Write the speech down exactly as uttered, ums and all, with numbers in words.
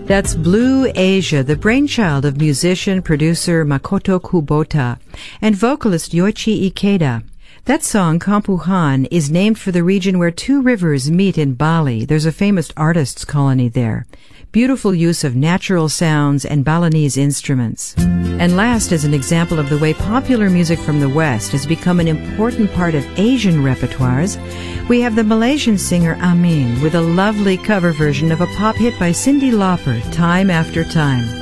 That's Blue Asia, the brainchild of musician, producer Makoto Kubota and vocalist Yoichi Ikeda. That song, Kampuhan, is named for the region where two rivers meet in Bali. There's a famous artists' colony there. Beautiful use of natural sounds and Balinese instruments. And last, as an example of the way popular music from the West has become an important part of Asian repertoires, we have the Malaysian singer Amin with a lovely cover version of a pop hit by Cyndi Lauper, Time After Time.